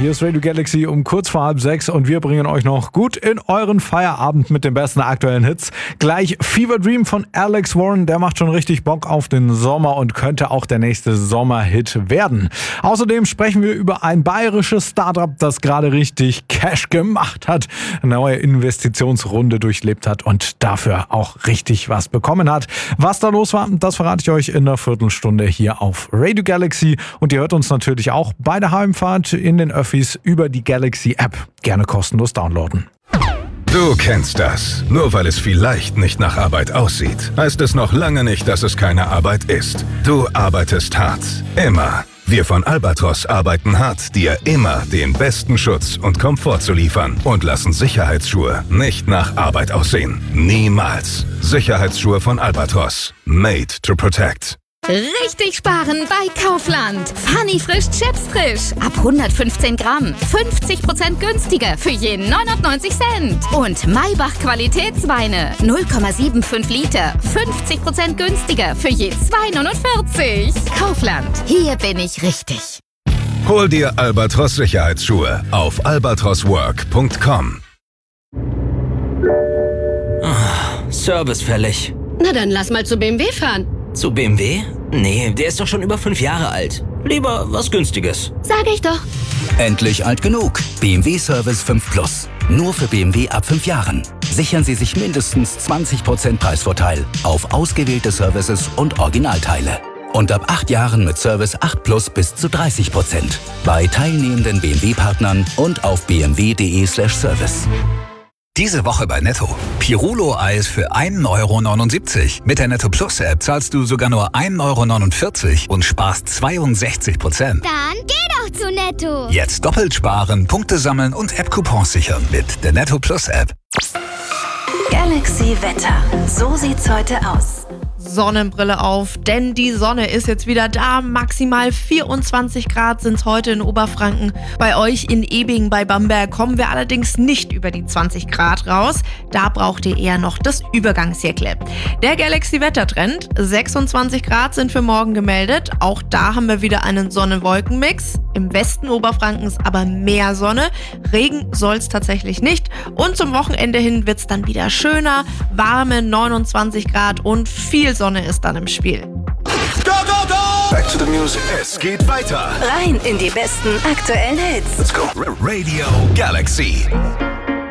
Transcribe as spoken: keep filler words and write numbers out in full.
Hier ist Radio Galaxy um kurz vor halb sechs und wir bringen euch noch gut in euren Feierabend mit den besten aktuellen Hits. Gleich Fever Dream von Alex Warren, der macht schon richtig Bock auf den Sommer und könnte auch der nächste Sommerhit werden. Außerdem sprechen wir über ein bayerisches Startup, das gerade richtig Cash gemacht hat, eine neue Investitionsrunde durchlebt hat und dafür auch richtig was bekommen hat. Was da los war, das verrate ich euch in einer Viertelstunde hier auf Radio Galaxy und ihr hört uns natürlich auch bei der Heimfahrt in den Öffis über die Galaxy-App. Gerne kostenlos downloaden. Du kennst das. Nur weil es vielleicht nicht nach Arbeit aussieht, heißt es noch lange nicht, dass es keine Arbeit ist. Du arbeitest hart. Immer. Wir von Albatros arbeiten hart, dir immer den besten Schutz und Komfort zu liefern und lassen Sicherheitsschuhe nicht nach Arbeit aussehen. Niemals. Sicherheitsschuhe von Albatros. Made to protect. Richtig sparen bei Kaufland. Funny frisch, Chips frisch. Ab hundertfünfzehn Gramm. fünfzig Prozent günstiger für jeden neunundneunzig Cent. Und Maybach Qualitätsweine. null Komma fünfundsiebzig Liter. fünfzig Prozent günstiger für je zwei neunundvierzig. Kaufland. Hier bin ich richtig. Hol dir Albatros Sicherheitsschuhe auf albatros work punkt com. Ah, Service fällig. Na dann lass mal zu B M W fahren. Zu B M W? Nee, der ist doch schon über fünf Jahre alt. Lieber was Günstiges. Sag ich doch. Endlich alt genug. B M W Service fünf Plus. Nur für B M W ab fünf Jahren. Sichern Sie sich mindestens zwanzig Prozent Preisvorteil auf ausgewählte Services und Originalteile. Und ab acht Jahren mit Service acht Plus bis zu dreißig Prozent. Bei teilnehmenden B M W-Partnern und auf b m w punkt d e slash service. Diese Woche bei Netto. Pirulo-Eis für ein Euro neunundsiebzig. Mit der Netto Plus App zahlst du sogar nur ein Euro neunundvierzig und sparst zweiundsechzig Prozent. Dann geh doch zu Netto. Jetzt doppelt sparen, Punkte sammeln und App-Coupons sichern mit der Netto Plus App. Galaxy Wetter. So sieht's heute aus. Sonnenbrille auf, denn die Sonne ist jetzt wieder da. Maximal vierundzwanzig Grad sind es heute in Oberfranken. Bei euch in Ebing bei Bamberg kommen wir allerdings nicht über die zwanzig Grad raus. Da braucht ihr eher noch das Übergangsjäckle. Der Galaxy-Wettertrend. sechsundzwanzig Grad sind für morgen gemeldet. Auch da haben wir wieder einen Sonne-Wolken-Mix. Im Westen Oberfrankens aber mehr Sonne. Regen soll es tatsächlich nicht. Und zum Wochenende hin wird es dann wieder schöner. Warme neunundzwanzig Grad und viel Sonne ist dann im Spiel. Go, go, go! Back to the music. Es geht weiter. Rein in die besten aktuellen Hits. Let's go. Radio Galaxy.